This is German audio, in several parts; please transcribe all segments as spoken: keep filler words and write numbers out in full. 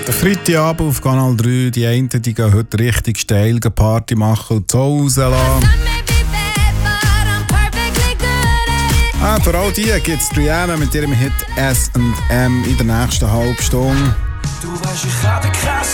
Der Freitagabend auf Kanal drei, die einen die gehen heute richtig steil Party machen und so rauslassen. Ah, für all die gibt es Rihanna mit ihrem Hit S and M in der nächsten halben Stunde. Du weißt, ich habe ein krasses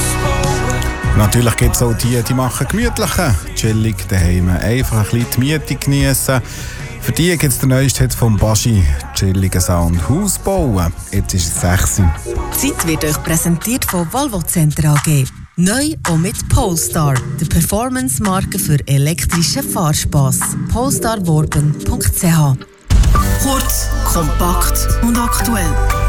Haus bauen. Natürlich gibt es auch die, die machen gemütliche, chillig daheim, einfach ein bisschen die Miete genießen. Für die gibt es den neuesten Hit von Baschi, chilligen Sound, Haus bauen. Jetzt ist es sechs Uhr. Die Zeit wird euch präsentiert von Volvo Center A G. Neu auch mit Polestar, der Performance-Marke für elektrischen Fahrspass. polestar worben punkt c h. Kurz, kompakt und aktuell.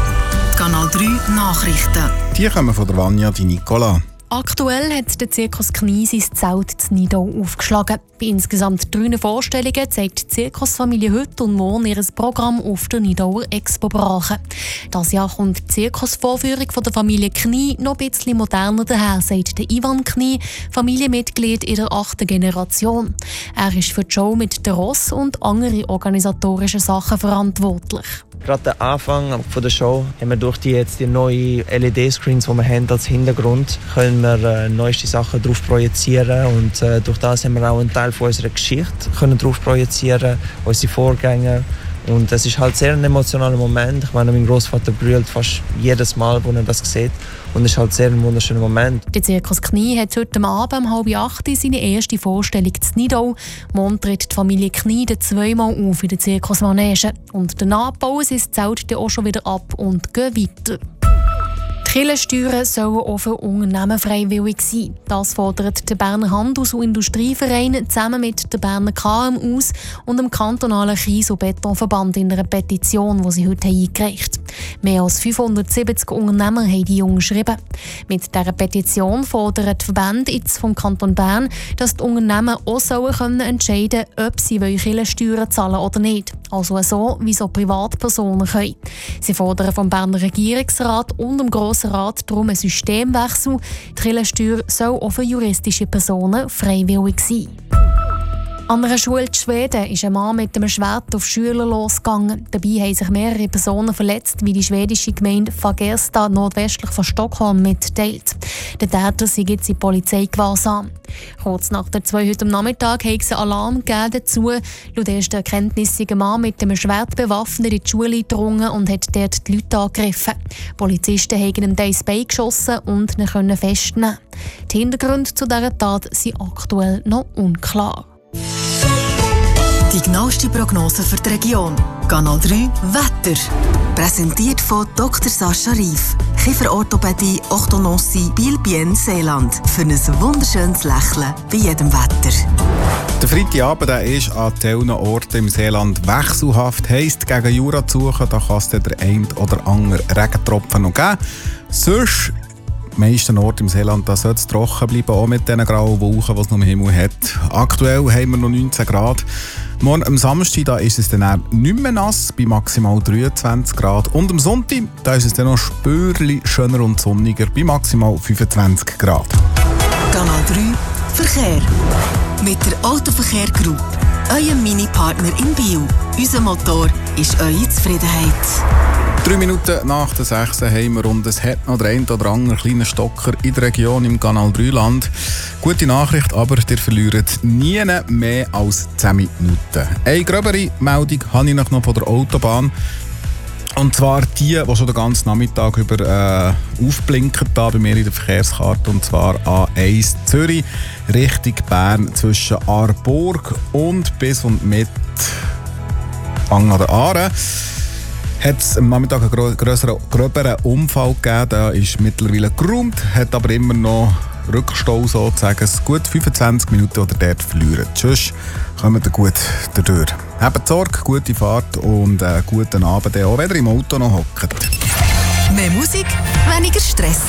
Kanal drei Nachrichten. Die kommen von der Vanja Di Nicola. Aktuell hat der Zirkus Knie sein Zelt in Nidau aufgeschlagen. Bei insgesamt drei Vorstellungen zeigt die Zirkusfamilie heute und morgen ihr Programm auf der Nidauer Expo-Brache. Dieses Jahr kommt die Zirkusvorführung von der Familie Knie noch ein bisschen moderner daher, sagt der Ivan Knie, Familienmitglied in der achten Generation. Er ist für die Show mit der Ross und andere organisatorische Sachen verantwortlich. Gerade der Anfang der Show haben wir durch die jetzt die neuen L E D-Screens, die wir haben als Hintergrund, können wir äh, neueste Sachen drauf projizieren und äh, durch das haben wir auch einen Teil von unserer Geschichte können drauf projizieren, unsere Vorgänger. Und es ist halt sehr ein emotionaler Moment. Ich meine, mein Großvater brüllt fast jedes Mal, wenn er das sieht. Und es ist halt sehr ein wunderschöner Moment. Der Zirkus Knie hat heute Abend um halb acht seine erste Vorstellung in Nidau. Morgen tritt die Familie Knie zweimal auf in der Zirkusmanege. Und danach bauen sie das Zelt dann auch schon wieder ab und gehen weiter. Die Kirchensteuern sollen auch für Unternehmen freiwillig sein. Das fordert der Berner Handels- und Industrieverein zusammen mit der Berner K M Us und dem kantonalen Kies- und Betonverband in einer Petition, die sie heute eingereicht haben. Mehr als fünfhundertsiebzig Unternehmer haben die unterschrieben. Mit dieser Petition fordern die Verbände jetzt vom Kanton Bern, dass die Unternehmen auch sollen können entscheiden können, ob sie Kirchensteuern zahlen oder nicht. Also so, wie so Privatpersonen können. Sie fordern vom Berner Regierungsrat und dem Grossen Rat darum einen Systemwechsel. Die Kirchensteuer soll auch für juristische Personen freiwillig sein. An einer Schule in Schweden ist ein Mann mit einem Schwert auf Schüler losgegangen. Dabei haben sich mehrere Personen verletzt, wie die schwedische Gemeinde Fagersta nordwestlich von Stockholm mitteilt. Der Täter sei jetzt in Polizeigewahrsam. Kurz nach der zwei heute am Nachmittag hat es einen Alarm gegeben dazu. Laut ersten Erkenntnissen ist ein Mann mit einem Schwert bewaffnet in die Schule eingedrungen und hat dort die Leute angegriffen. Polizisten haben ihm ins Bein geschossen und ihn können festnehmen. Die Hintergründe zu dieser Tat sind aktuell noch unklar. Die genaueste Prognose für die Region. Kanal drei Wetter. Präsentiert von Doktor Sascha Rief. Kieferorthopädie, Orthodontie, Biel-Bien, Seeland. Für ein wunderschönes Lächeln bei jedem Wetter. Der Freitagabend der ist an vielen Orten im Seeland wechselhaft. Heisst, gegen Jura zu suchen, da kann es der ein oder andere Regentropfen noch geben. Sonst die meisten Orte im Seeland soll es trocken bleiben, auch mit diesen grauen Wolken, die es noch im Himmel hat. Aktuell haben wir noch neunzehn Grad. Morgen am Samstag da ist es dann nicht mehr nass, bei maximal dreiundzwanzig Grad. Und am Sonntag da ist es dann noch spürlich schöner und sonniger, bei maximal fünfundzwanzig Grad. Kanal drei Verkehr. Mit der Autoverkehr Group. Euer Mini-Partner in Biel. Unser Motor ist eure Zufriedenheit. Drei Minuten nach der sechs haben wir und es hat noch der ein oder andere kleine Stocker in der Region im Kanal drei Land. Gute Nachricht, aber ihr verliert nie mehr als zehn Minuten. Eine gröbere Meldung habe ich noch von der Autobahn. Und zwar die, die schon den ganzen Nachmittag über äh, aufblinken da bei mir in der Verkehrskarte. Und zwar A eins Zürich Richtung Bern zwischen Aarburg und bis und mit Bang an der Aare. Hat es am Nachmittag einen grösseren, gröberen Unfall gegeben. Der ist mittlerweile geräumt, hat aber immer noch Rückstau sozusagen. Es gut fünfundzwanzig Minuten oder dort verlieren. Tschüss, kommt ihr gut dadurch. Habt Sorge, gute Fahrt und einen guten Abend, auch wenn ihr im Auto noch hockt. Mehr Musik, weniger Stress.